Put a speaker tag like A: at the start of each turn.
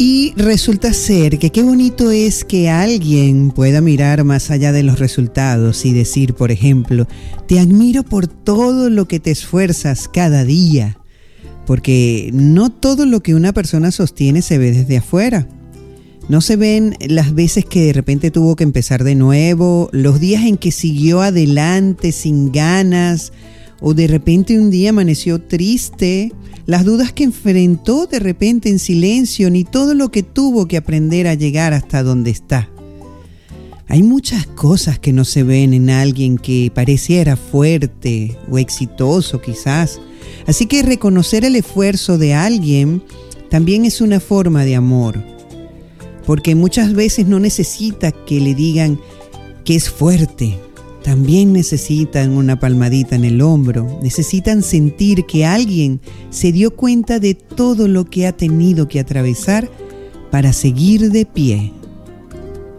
A: Y resulta ser que qué bonito es que alguien pueda mirar más allá de los resultados y decir, por ejemplo, te admiro por todo lo que te esfuerzas cada día, porque no todo lo que una persona sostiene se ve desde afuera. No se ven las veces que de repente tuvo que empezar de nuevo, los días en que siguió adelante sin ganas, o de repente un día amaneció triste, las dudas que enfrentó de repente en silencio, ni todo lo que tuvo que aprender a llegar hasta donde está. Hay muchas cosas que no se ven en alguien que pareciera fuerte o exitoso quizás. Así que reconocer el esfuerzo de alguien también es una forma de amor. Porque muchas veces no necesita que le digan que es fuerte. También necesitan una palmadita en el hombro. Necesitan sentir que alguien se dio cuenta de todo lo que ha tenido que atravesar para seguir de pie.